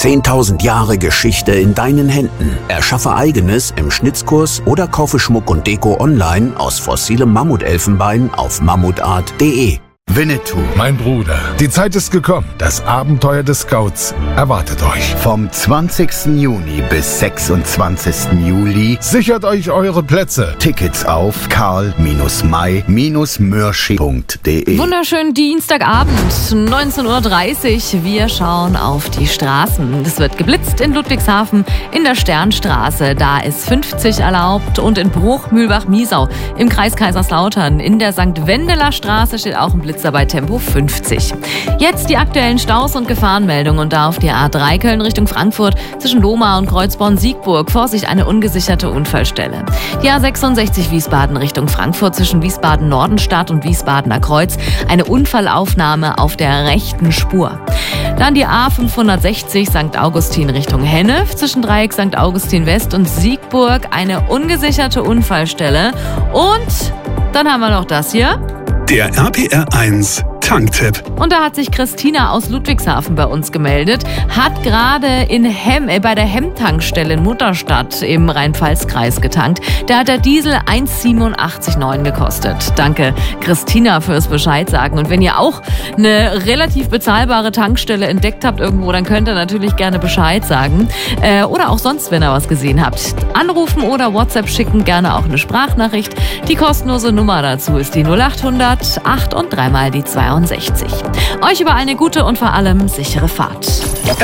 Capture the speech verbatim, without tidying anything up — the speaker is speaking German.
zehntausend Jahre Geschichte in deinen Händen. Erschaffe eigenes im Schnitzkurs oder kaufe Schmuck und Deko online aus fossilem Mammutelfenbein auf mammutart punkt de. Winnetou. Mein Bruder, die Zeit ist gekommen. Das Abenteuer des Scouts erwartet euch. Vom zwanzigsten Juni bis sechsundzwanzigsten Juli. Sichert euch eure Plätze. Tickets auf karl may mürsching punkt de. Wunderschönen Dienstagabend, neunzehn Uhr dreißig. Wir schauen auf die Straßen. Es wird geblitzt in Ludwigshafen, in der Sternstraße. Da ist fünfzig erlaubt. Und in Bruch, Mühlbach, Miesau im Kreis Kaiserslautern. In der Sankt Wendeler Straße steht auch ein Blitz bei Tempo fünfzig. Jetzt die aktuellen Staus und Gefahrenmeldungen und da auf der A drei Köln Richtung Frankfurt zwischen Lohmar und Kreuzborn-Siegburg. Vorsicht, eine ungesicherte Unfallstelle. Die A sechsundsechzig Wiesbaden Richtung Frankfurt zwischen Wiesbaden-Nordenstadt und Wiesbadener Kreuz. Eine Unfallaufnahme auf der rechten Spur. Dann die A fünfhundertsechzig Sankt Augustin Richtung Hennef zwischen Dreieck Sankt Augustin West und Siegburg. Eine ungesicherte Unfallstelle. Und dann haben wir noch das hier. Der R P R eins Tanktipp. Und da hat sich Christina aus Ludwigshafen bei uns gemeldet, hat gerade in Hemm, äh, bei der Hemm-Tankstelle in Mutterstadt im Rhein-Pfalz-Kreis getankt. Da hat der Diesel eins Komma siebenundachtzig neun gekostet. Danke, Christina, fürs Bescheid sagen. Und wenn ihr auch eine relativ bezahlbare Tankstelle entdeckt habt irgendwo, dann könnt ihr natürlich gerne Bescheid sagen. Äh, oder auch sonst, wenn ihr was gesehen habt. Anrufen oder WhatsApp schicken, gerne auch eine Sprachnachricht. Die kostenlose Nummer dazu ist die null achthundert acht und dreimal die zweiundsechzig. Euch überall eine gute und vor allem sichere Fahrt.